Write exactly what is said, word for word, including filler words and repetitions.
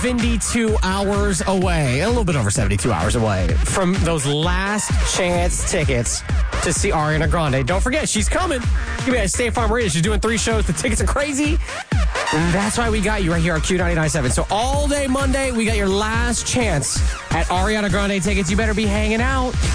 seventy-two hours away, a little bit over seventy-two hours away from those last chance tickets to see Ariana Grande. Don't forget, she's coming. Give me a State Farm Radio. She's doing three shows. The tickets are crazy. That's why we got you right here on Q ninety-nine point seven. So all day Monday, we got your last chance at Ariana Grande tickets. You better be hanging out.